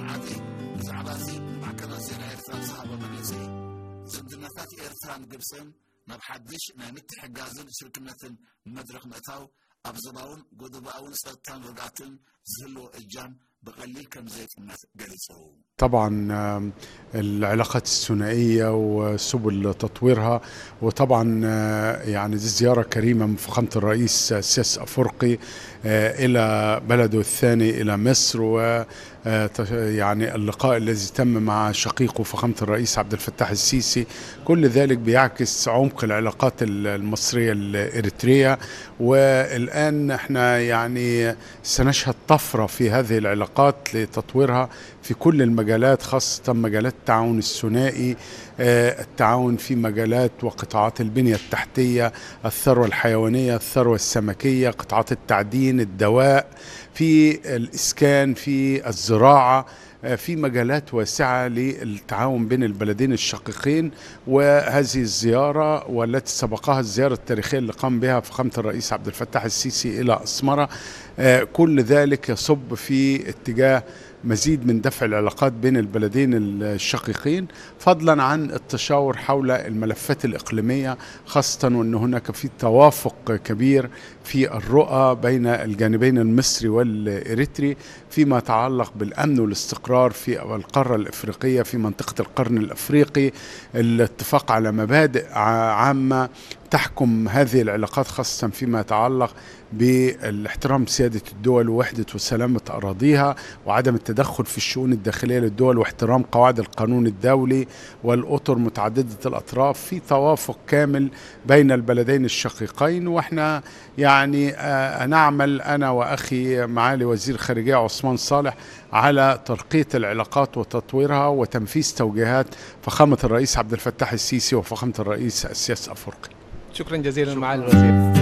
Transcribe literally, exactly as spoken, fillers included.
عادي زعبازي مع كنازين إيرتران صحابة مجلسي زمدناتات إيرتران قبسن نبحدش نمت حجازن شركنة مدرك متاو أبزباون قدباون سلطان رقاتن زهلو إجان بقليل كم زيت الناس قليسو. طبعا العلاقات الثنائية وسبل تطويرها، وطبعا يعني دي زيارة كريمة من فخامة الرئيس السياسي الأفريقي إلى بلده الثاني إلى مصر، و يعني اللقاء الذي تم مع شقيقه فخامة الرئيس عبد الفتاح السيسي، كل ذلك بيعكس عمق العلاقات المصرية الإريترية. والآن احنا يعني سنشهد طفرة في هذه العلاقات لتطويرها في كل المجالات، خاصة مجالات التعاون الثنائي، التعاون في مجالات وقطاعات البنية التحتية، الثروة الحيوانية، الثروة السمكية، قطاعات التعدين، الدواء، في الإسكان، في الزراعة، في مجالات واسعة للتعاون بين البلدين الشقيقين. وهذه الزيارة والتي سبقها الزيارة التاريخية اللي قام بها فخامة الرئيس عبد الفتاح السيسي إلى أسمرة، كل ذلك يصب في اتجاه مزيد من دفع العلاقات بين البلدين الشقيقين، فضلا عن التشاور حول الملفات الإقليمية، خاصة وأن هناك في توافق كبير في الرؤى بين الجانبين المصري والإريتري فيما يتعلق بالأمن والاستقرار في القارة الإفريقية، في منطقة القرن الأفريقي، الاتفاق على مبادئ عامة تحكم هذه العلاقات، خاصة فيما يتعلق بالاحترام سيادة الدول ووحدة وسلامة أراضيها، وعدم التدخل في الشؤون الداخلية للدول، واحترام قواعد القانون الدولي والأطر متعددة الأطراف، في توافق كامل بين البلدين الشقيقين. وإحنا يعني آه نعمل أنا وأخي معالي وزير الخارجية عثمان صالح على ترقية العلاقات وتطويرها وتنفيذ توجيهات فخامة الرئيس عبد الفتاح السيسي وفخامة الرئيس السياسي الأفريقي. شكرا جزيلا معالي الوزير.